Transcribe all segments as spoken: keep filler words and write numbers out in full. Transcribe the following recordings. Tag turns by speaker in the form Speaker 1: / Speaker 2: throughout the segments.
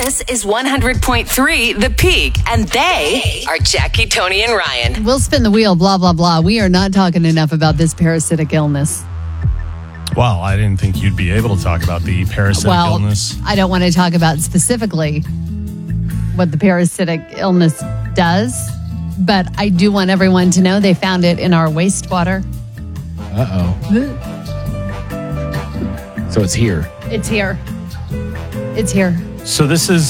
Speaker 1: This is one hundred point three The Peak, and they are Jackie, Tony, and Ryan.
Speaker 2: We'll spin the wheel, blah, blah, blah. We are not talking enough about this parasitic illness.
Speaker 3: Well, I didn't think you'd be able to talk about the parasitic
Speaker 2: well,
Speaker 3: illness.
Speaker 2: I don't want to talk about specifically what the parasitic illness does, but I do want everyone to know they found it in our wastewater.
Speaker 4: Uh-oh. So it's here.
Speaker 2: It's here. It's here.
Speaker 3: So this is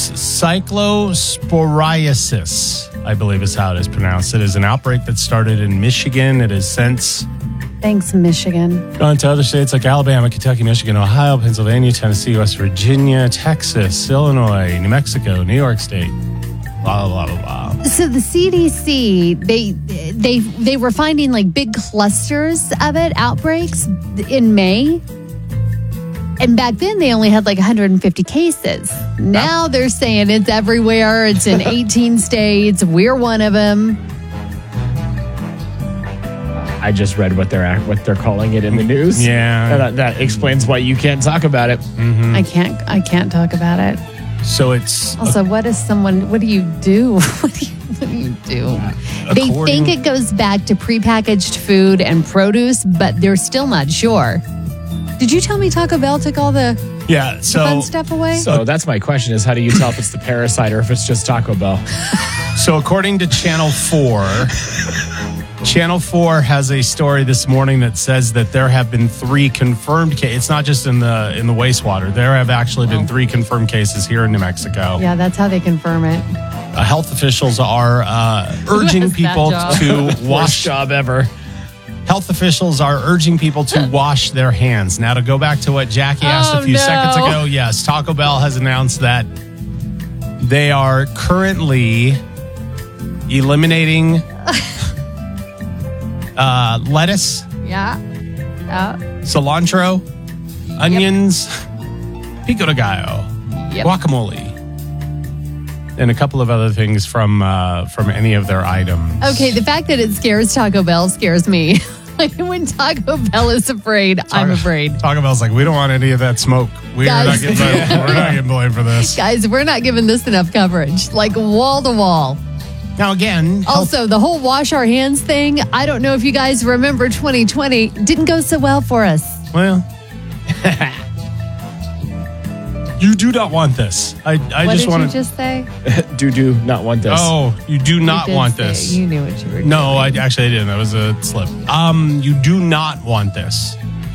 Speaker 3: cyclosporiasis, I believe is how it is pronounced. It is an outbreak that started in Michigan. It has since
Speaker 2: Thanks, Michigan.
Speaker 3: gone to other states like Alabama, Kentucky, Michigan, Ohio, Pennsylvania, Tennessee, West Virginia, Texas, Illinois, New Mexico, New York State. Blah, blah, blah, blah.
Speaker 2: So the C D C, they they they were finding like big clusters of it, outbreaks in May. And back then they only had like one hundred fifty cases. Now they're saying it's everywhere. It's in eighteen states. We're one of them.
Speaker 4: I just read what they're what they're calling it in the news.
Speaker 3: Yeah.
Speaker 4: And that, that explains why you can't talk about it.
Speaker 3: Mm-hmm.
Speaker 2: I can't I can't talk about it.
Speaker 3: So it's
Speaker 2: Also, what is someone, what do you do? What do you, what do, you do? They
Speaker 3: According-
Speaker 2: think it goes back to prepackaged food and produce, but they're still not sure. Did you tell me Taco Bell took all the,
Speaker 3: yeah.
Speaker 2: the
Speaker 3: So
Speaker 2: fun stuff away?
Speaker 4: So that's my question is how do you tell if it's the parasite or if it's just Taco Bell?
Speaker 3: So according to Channel four, Channel four has a story this morning that says that there have been three confirmed cases. It's not just in the in the wastewater. There have actually been
Speaker 2: Oh.
Speaker 3: three confirmed cases here in New Mexico.
Speaker 2: Yeah, that's how they confirm it.
Speaker 3: Uh, health officials are uh, urging
Speaker 2: has that
Speaker 3: people
Speaker 2: job?
Speaker 3: to
Speaker 4: Worst
Speaker 3: wash.
Speaker 4: job ever.
Speaker 3: Health officials are urging people to wash their hands. Now, to go back to what Jackie asked
Speaker 2: Oh,
Speaker 3: a few
Speaker 2: no.
Speaker 3: seconds ago, yes, Taco Bell has announced that they are currently eliminating uh, lettuce,
Speaker 2: Yeah. Yeah.
Speaker 3: cilantro, onions, pico de gallo,
Speaker 2: Yep.
Speaker 3: guacamole, and a couple of other things from uh, from any of their items.
Speaker 2: Okay, the fact that it scares Taco Bell scares me. Like when Taco Bell is afraid, I'm afraid.
Speaker 3: Taco Bell's like, we don't want any of that smoke. We're not
Speaker 2: Guys.
Speaker 3: getting blamed. We're not getting blamed for this.
Speaker 2: Guys, we're not giving this enough coverage. Like wall to wall.
Speaker 3: Now again, health-
Speaker 2: Also, the whole wash our hands thing, I don't know if you guys remember twenty twenty, didn't go so well for us.
Speaker 3: well, you do not want this. I, I
Speaker 2: what
Speaker 3: just
Speaker 2: did
Speaker 3: want
Speaker 2: you
Speaker 3: to.
Speaker 2: just say?
Speaker 4: do do not want this.
Speaker 3: Oh, you do not
Speaker 2: You did
Speaker 3: want
Speaker 2: say-
Speaker 3: this.
Speaker 2: You knew what you were doing.
Speaker 3: No, I actually I didn't. That was a slip. Um, you do not want this.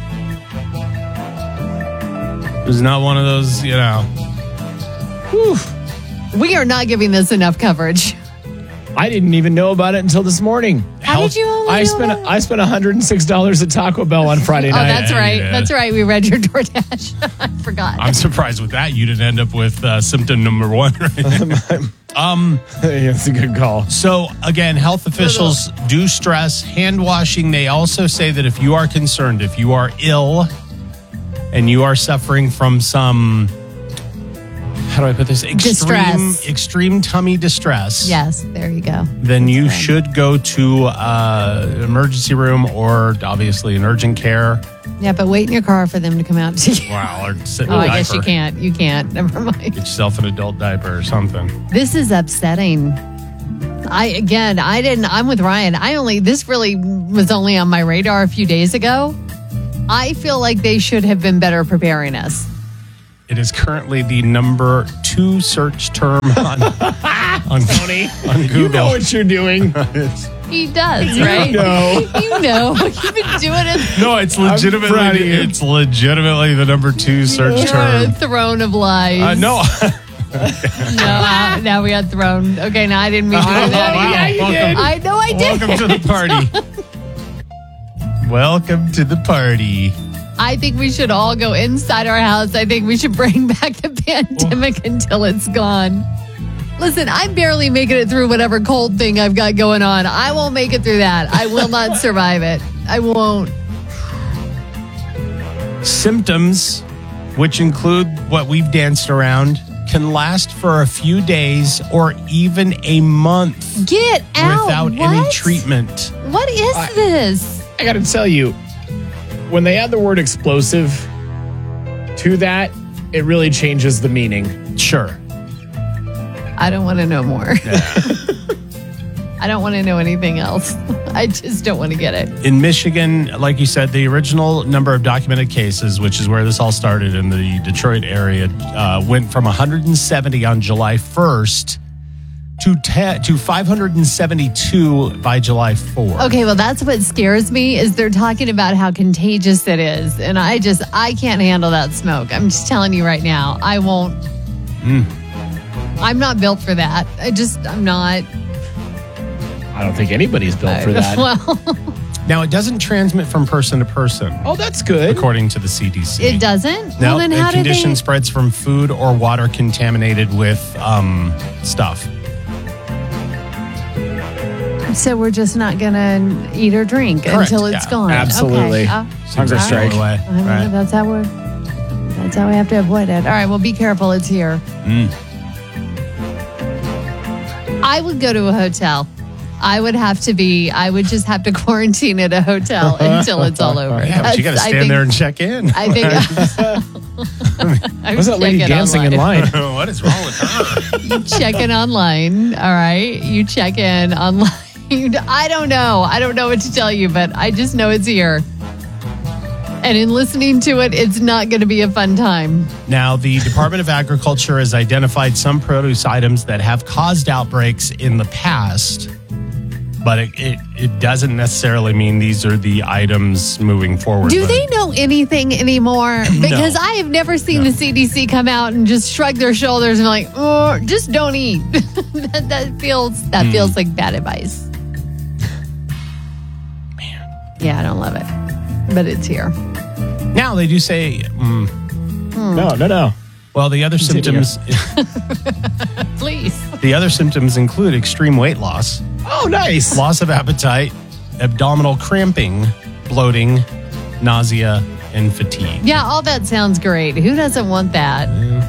Speaker 3: It was not one of those, you know.
Speaker 4: Whew.
Speaker 2: We are not giving this enough coverage.
Speaker 4: I didn't even know about it until this morning.
Speaker 2: How
Speaker 3: Health-
Speaker 2: did you only
Speaker 4: I
Speaker 2: know
Speaker 4: spent
Speaker 2: that?
Speaker 4: I spent one hundred six dollars at Taco Bell on Friday
Speaker 2: Oh,
Speaker 4: night.
Speaker 2: that's
Speaker 3: Yeah,
Speaker 2: right.
Speaker 3: you did.
Speaker 2: That's right. We read your DoorDash. I forgot.
Speaker 3: I'm surprised with that. You didn't end up with uh, symptom number one. um.
Speaker 4: It's a good call.
Speaker 3: So again, health officials do stress hand washing. They also say that if you are concerned, if you are ill, and you are suffering from some, how do I put this? Extreme,
Speaker 2: Distress.
Speaker 3: extreme tummy distress.
Speaker 2: Yes, there you go.
Speaker 3: Then you
Speaker 2: That's right.
Speaker 3: should go to uh, an emergency room or obviously an urgent care.
Speaker 2: Yeah, but wait in your car for them to come out to you.
Speaker 3: Wow, or sit in
Speaker 2: Oh,
Speaker 3: a
Speaker 2: I guess
Speaker 3: diaper.
Speaker 2: you can't. You can't. Never mind.
Speaker 3: Get yourself an adult diaper or something.
Speaker 2: This is upsetting. I again, I didn't. I'm with Ryan. I only this really was only on my radar a few days ago. I feel like they should have been better preparing us.
Speaker 3: It is currently the number two search term on on,
Speaker 4: Tony,
Speaker 3: on Google.
Speaker 4: you know what you're doing.
Speaker 2: He does,
Speaker 4: You
Speaker 2: right?
Speaker 4: know.
Speaker 2: You know. You've been doing it.
Speaker 3: No, it's
Speaker 4: proud of
Speaker 3: legitimately
Speaker 4: you.
Speaker 3: it's legitimately the number two search
Speaker 2: You're on a
Speaker 3: term.
Speaker 2: throne of lies.
Speaker 3: Uh, no,
Speaker 2: No, uh, now we got thrown. Okay, now I didn't mean to do that.
Speaker 3: wow.
Speaker 2: either.
Speaker 4: you
Speaker 3: welcome,
Speaker 4: did.
Speaker 2: I know I did.
Speaker 3: welcome to the party. Welcome to the party.
Speaker 2: I think we should all go inside our house. I think we should bring back the pandemic until it's gone. Listen, I'm barely making it through whatever cold thing I've got going on. I won't make it through that. I will not survive it. I won't.
Speaker 3: Symptoms, which include what we've danced around, can last for a few days or even a month
Speaker 2: Get out.
Speaker 3: without
Speaker 2: What?
Speaker 3: any treatment.
Speaker 2: What is
Speaker 4: I-
Speaker 2: this?
Speaker 4: I got to tell you, when they add the word explosive to that, it really changes the meaning.
Speaker 3: Sure.
Speaker 2: I don't want to know more. I don't want to know anything else. I just don't want to get it.
Speaker 3: In Michigan, like you said, the original number of documented cases, which is where this all started in the Detroit area, uh, went from one hundred seventy on July first to te- to five hundred seventy-two by July fourth.
Speaker 2: Okay, well, that's what scares me is they're talking about how contagious it is. And I just, I can't handle that smoke. I'm just telling you right now, I won't.
Speaker 3: Mm.
Speaker 2: I'm not built for that. I just, I'm not.
Speaker 4: I don't think anybody's built for that.
Speaker 2: Well,
Speaker 3: Now, it doesn't transmit from person to person,
Speaker 4: Oh, that's good.
Speaker 3: according to the C D C.
Speaker 2: it doesn't?
Speaker 3: No,
Speaker 2: well, then
Speaker 3: the
Speaker 2: how did
Speaker 3: condition
Speaker 2: they...
Speaker 3: spreads from food or water contaminated with um, stuff.
Speaker 2: So we're just not going to eat or drink
Speaker 3: Correct,
Speaker 2: until it's
Speaker 3: yeah.
Speaker 2: gone.
Speaker 4: Absolutely.
Speaker 2: Okay. Uh,
Speaker 4: Hunger
Speaker 2: all
Speaker 4: strike.
Speaker 3: Go away.
Speaker 2: I mean,
Speaker 3: Right.
Speaker 2: That's how we're. That's how we have to avoid it. All right. Well, be careful. It's here.
Speaker 3: Mm.
Speaker 2: I would go to a hotel. I would have to be. I would just have to quarantine at a hotel until it's all over.
Speaker 3: Yeah, but you got to
Speaker 2: That's- I
Speaker 3: stand
Speaker 2: think-
Speaker 3: there and check in.
Speaker 2: I think. I'm
Speaker 4: Was that lady
Speaker 2: checking
Speaker 4: dancing in
Speaker 2: online.
Speaker 4: line?
Speaker 3: What is wrong with her?
Speaker 2: You check in online. All right. You check in online. I don't know. I don't know what to tell you, but I just know it's here. And in listening to it, it's not going to be a fun time.
Speaker 3: Now, the Department of Agriculture has identified some produce items that have caused outbreaks in the past, but it, it, it doesn't necessarily mean these are the items moving forward.
Speaker 2: Do
Speaker 3: But
Speaker 2: they know anything anymore? Because I have never seen the C D C come out and just shrug their shoulders and be like, oh, just don't eat. that, that feels that
Speaker 3: Hmm.
Speaker 2: feels like bad advice.
Speaker 3: Man.
Speaker 2: Yeah, I don't love it, but it's here.
Speaker 3: Now, they do say, mm,
Speaker 4: No, no, no.
Speaker 3: well, the other
Speaker 4: Continue.
Speaker 3: symptoms
Speaker 2: Please.
Speaker 3: the other symptoms include extreme weight loss,
Speaker 4: Oh, nice.
Speaker 3: loss of appetite, abdominal cramping, bloating, nausea, and fatigue.
Speaker 2: Yeah, all that sounds great. Who doesn't want that?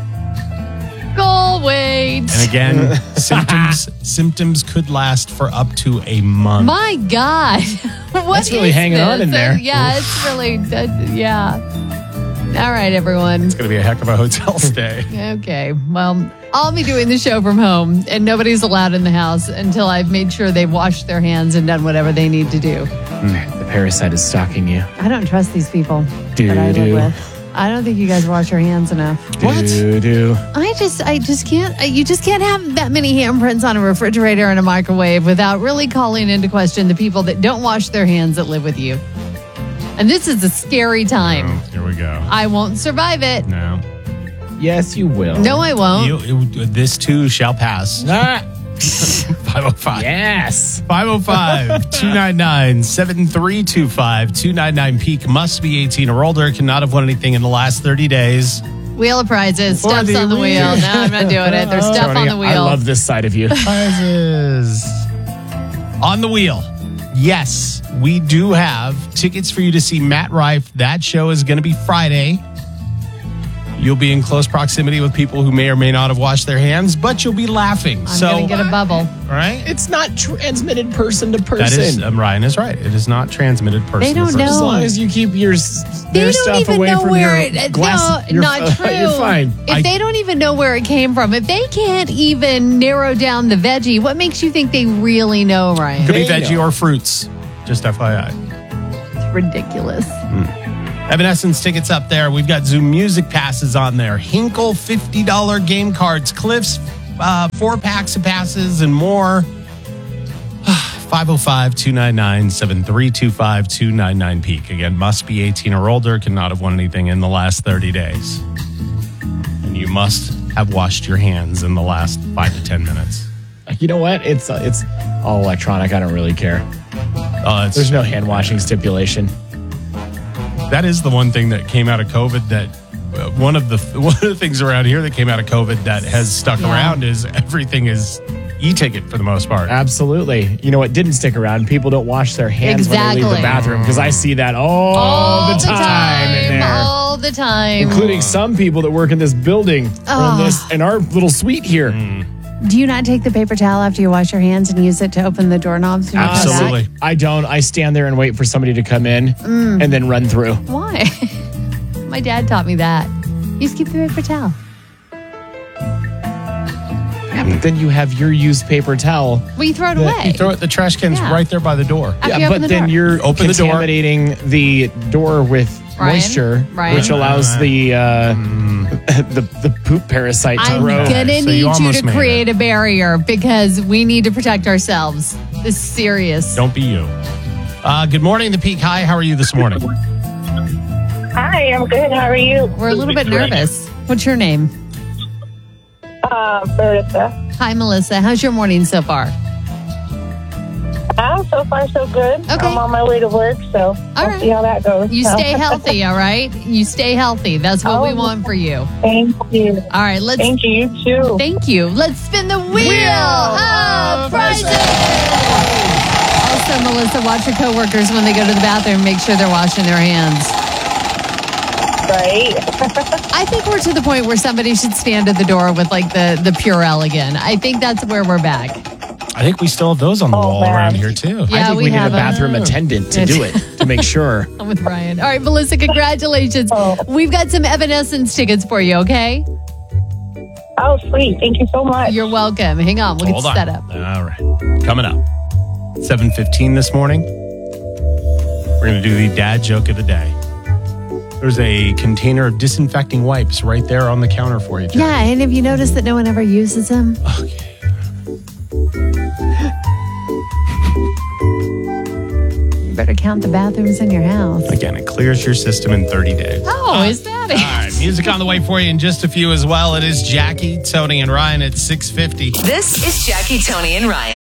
Speaker 2: Goal weight.
Speaker 3: And again, symptoms symptoms could last for up to a month.
Speaker 2: My God. What
Speaker 4: That's really
Speaker 2: is
Speaker 4: hanging
Speaker 2: this?
Speaker 4: on in there.
Speaker 2: Uh, yeah, it's really, uh, yeah. All right, everyone.
Speaker 3: It's going to be a heck of a hotel stay.
Speaker 2: Okay. Well, I'll be doing the show from home, and nobody's allowed in the house until I've made sure they've washed their hands and done whatever they need to do.
Speaker 4: The parasite is stalking you.
Speaker 2: I don't trust these people
Speaker 4: Do
Speaker 2: that I live
Speaker 4: do.
Speaker 2: with. I don't think you guys wash your hands enough.
Speaker 3: What?
Speaker 4: Do, do.
Speaker 2: I just, I just can't. You just can't have that many handprints on a refrigerator and a microwave without really calling into question the people that don't wash their hands that live with you. And this is a scary time.
Speaker 3: Oh, here we go.
Speaker 2: I won't survive it.
Speaker 3: No.
Speaker 4: Yes, you will.
Speaker 2: No, I won't.
Speaker 3: You, it- this too shall pass.
Speaker 4: Ah,
Speaker 3: five oh five.
Speaker 4: yes.
Speaker 3: five oh five, two nine nine, seven three two five, two nine nine peak must be eighteen or older, cannot have won anything in the last thirty days.
Speaker 2: Wheel of prizes,
Speaker 3: For
Speaker 2: stuff's
Speaker 3: the
Speaker 2: on the wheel.
Speaker 3: wheel.
Speaker 2: No, I'm not doing it. There's stuff on
Speaker 4: Tony,
Speaker 2: the wheel.
Speaker 4: I love this side of you.
Speaker 3: Prizes. On the wheel. Yes, we do have tickets for you to see Matt Rife. That show is going to be Friday. You'll be in close proximity with people who may or may not have washed their hands, but you'll be laughing.
Speaker 2: I'm
Speaker 3: so,
Speaker 2: going to get a bubble.
Speaker 3: all right?
Speaker 4: It's not transmitted person to person.
Speaker 3: That is, um, Ryan is right. It is not transmitted person.
Speaker 2: They don't
Speaker 3: to person.
Speaker 4: As
Speaker 2: know.
Speaker 4: long as you keep your s-
Speaker 2: They
Speaker 4: their
Speaker 2: don't
Speaker 4: stuff
Speaker 2: even
Speaker 4: away
Speaker 2: know
Speaker 4: from
Speaker 2: where
Speaker 4: your
Speaker 2: it.
Speaker 4: glass,
Speaker 2: no,
Speaker 4: you're,
Speaker 2: not true.
Speaker 4: You're fine.
Speaker 2: If
Speaker 3: I-
Speaker 2: they don't even know where it came from, if they can't even narrow down the veggie, what makes you think they really know, Ryan?
Speaker 3: Could be
Speaker 4: They
Speaker 3: veggie
Speaker 4: know.
Speaker 3: or fruits. Just F Y I.
Speaker 2: It's ridiculous.
Speaker 3: Evanescence tickets up there. We've got Zoom Music passes on there. Hinkle fifty dollars game cards. Cliffs uh, four packs of passes and more. five oh five, two nine nine, seven three two five, two nine nine peak. Again, must be eighteen or older. Cannot have won anything in the last thirty days. And you must have washed your hands in the last five to ten minutes.
Speaker 4: You know what? It's uh, it's all electronic. I don't really care.
Speaker 3: Uh, it's,
Speaker 4: There's no hand washing stipulation.
Speaker 3: That is the one thing that came out of COVID that uh, one of the one of the things around here that came out of COVID that has stuck
Speaker 2: Yeah.
Speaker 3: around is everything is e-ticket for the most part.
Speaker 4: Absolutely. You know what didn't stick around? People don't wash their hands when they leave
Speaker 2: Exactly.
Speaker 4: the bathroom because I see that all,
Speaker 2: All
Speaker 4: the time, in there.
Speaker 2: all the time.
Speaker 4: Including some people that work in this building or
Speaker 2: Oh.
Speaker 4: in this in our little suite here.
Speaker 2: Do you not take the paper towel after you wash your hands and use it to open the doorknobs? when you come back?
Speaker 3: Absolutely.
Speaker 4: I don't. I stand there and wait for somebody to come in and then run through.
Speaker 2: Why? My dad taught me that. You just keep the paper towel.
Speaker 4: Yeah, then you have your used paper towel.
Speaker 2: Well, you throw it
Speaker 3: You
Speaker 2: away.
Speaker 3: throw it. The trash can's
Speaker 2: Yeah.
Speaker 3: right there by the door.
Speaker 2: After you
Speaker 4: Yeah,
Speaker 2: open
Speaker 4: but
Speaker 2: the
Speaker 4: then
Speaker 2: door.
Speaker 4: you're
Speaker 3: Open the door.
Speaker 4: contaminating the door with
Speaker 2: Ryan?
Speaker 4: moisture,
Speaker 2: Ryan?
Speaker 4: which allows the uh, the the poop parasite to
Speaker 2: I'm
Speaker 4: grow.
Speaker 2: gonna
Speaker 3: So
Speaker 2: need
Speaker 3: you
Speaker 2: you,
Speaker 3: almost
Speaker 2: to
Speaker 3: made
Speaker 2: create a barrier because we need to protect ourselves. This is serious.
Speaker 3: Don't be you. Uh, good morning, the Peak. Hi, how are you this morning?
Speaker 5: Hi, I'm good. How are you?
Speaker 2: We're a little bit nervous. What's your name?
Speaker 5: Uh, Marissa.
Speaker 2: Hi, Melissa. How's your morning so far?
Speaker 5: Uh, so far, so good.
Speaker 2: Okay.
Speaker 5: I'm on my way to work, so
Speaker 2: All
Speaker 5: we'll
Speaker 2: right.
Speaker 5: see how that goes.
Speaker 2: You
Speaker 5: So,
Speaker 2: stay healthy, all right? You stay healthy. That's what we
Speaker 5: Oh.
Speaker 2: want for you.
Speaker 5: Thank you.
Speaker 2: All right, let's
Speaker 5: Thank you. You too.
Speaker 2: thank you. Let's spin the wheel,
Speaker 3: Wheel
Speaker 2: of
Speaker 3: of
Speaker 2: prizes. Also, Melissa, watch your coworkers when they go to the bathroom. Make sure they're washing their hands.
Speaker 5: Right.
Speaker 2: I think we're to the point where somebody should stand at the door with like the the Purell again. I think that's where we're back.
Speaker 3: I think we still have those on the
Speaker 5: Oh,
Speaker 3: wall
Speaker 5: man.
Speaker 3: around here, too.
Speaker 2: Yeah,
Speaker 4: I think
Speaker 2: we
Speaker 4: we, need a
Speaker 2: have a-
Speaker 4: bathroom attendant to do it to make sure.
Speaker 2: I'm with Ryan. All right, Melissa, congratulations.
Speaker 5: Oh.
Speaker 2: We've got some Evanescence tickets for you, okay?
Speaker 5: Oh, sweet. Thank you so much.
Speaker 2: You're welcome. Hang on, we'll
Speaker 3: Hold
Speaker 2: get
Speaker 3: on.
Speaker 2: set up.
Speaker 3: All right. Coming up. seven fifteen this morning. We're going to do the dad joke of the day. There's a container of disinfecting wipes right there on the counter for you, Jack.
Speaker 2: Yeah, and have you noticed that no one ever uses them?
Speaker 3: Okay.
Speaker 2: You better count the bathrooms in your house.
Speaker 3: Again, it clears your system in thirty days.
Speaker 2: Oh, is that it?
Speaker 3: All right, music on the way for you in just a few as well. It is Jackie, Tony, and Ryan at six fifty.
Speaker 1: This is Jackie, Tony, and Ryan.